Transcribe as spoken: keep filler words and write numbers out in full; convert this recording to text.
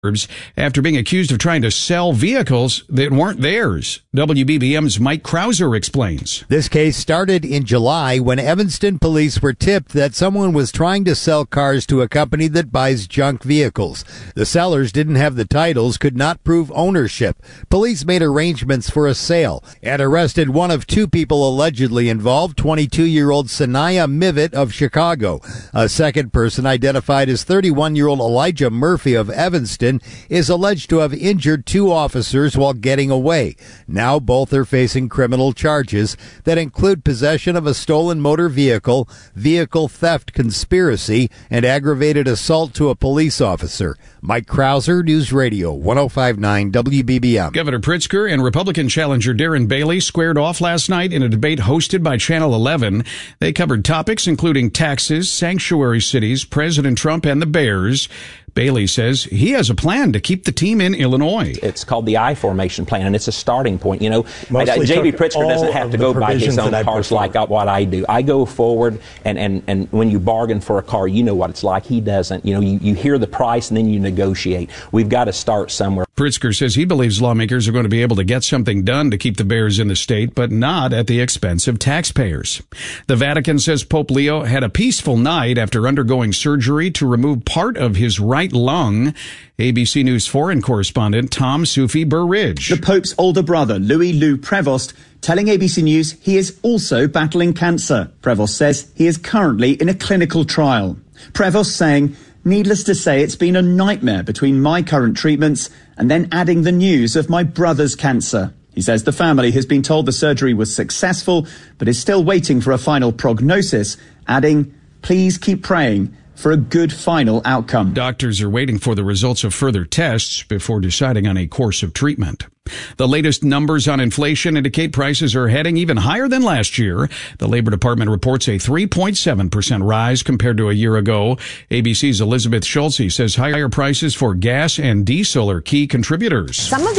after being accused of trying to sell vehicles that weren't theirs. W B B M's Mike Krauser explains. This case started in July when Evanston police were tipped that someone was trying to sell cars to a company that buys junk vehicles. The sellers didn't have the titles, could not prove ownership. Police made arrangements for a sale and arrested one of two people allegedly involved, twenty-two-year-old Sanaya Mivet of Chicago. A second person, identified as thirty-one-year-old Elijah Murphy of Evanston, is alleged to have injured two officers while getting away. Now both are facing criminal charges that include possession of a stolen motor vehicle, vehicle theft conspiracy, and aggravated assault to a police officer. Mike Krauser, News Radio one oh five point nine W B B M. Governor Pritzker and Republican challenger Darren Bailey squared off last night in a debate hosted by Channel eleven. They covered topics including taxes, sanctuary cities, President Trump, and the Bears. Bailey says he has a plan to keep the team in Illinois. It's called the I formation plan, and it's a starting point. You know, J B Pritzker doesn't have to go by his own cars like what I do. I go forward, and, and, and when you bargain for a car, you know what it's like. He doesn't. You know, you, you hear the price, and then you negotiate. We've got to start somewhere. Pritzker says he believes lawmakers are going to be able to get something done to keep the Bears in the state, but not at the expense of taxpayers. The Vatican says Pope Leo had a peaceful night after undergoing surgery to remove part of his right lung. A B C News foreign correspondent Tom Sufi Burridge. The Pope's older brother, Louis Lou Prevost, telling A B C News he is also battling cancer. Prevost says he is currently in a clinical trial. Prevost saying, "Needless to say, it's been a nightmare between my current treatments and then adding the news of my brother's cancer." He says the family has been told the surgery was successful, but is still waiting for a final prognosis, adding, "Please keep praying for a good final outcome." Doctors are waiting for the results of further tests before deciding on a course of treatment. The latest numbers on inflation indicate prices are heading even higher than last year. The Labor Department reports a three point seven percent rise compared to a year ago. A B C's Elizabeth Schulze says higher prices for gas and diesel are key contributors. Some of